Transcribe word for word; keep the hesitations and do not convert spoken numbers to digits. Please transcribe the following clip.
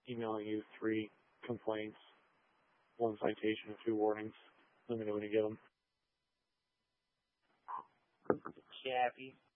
emailing you three complaints, one citation, two warnings. Let me know when you get them. Chappy.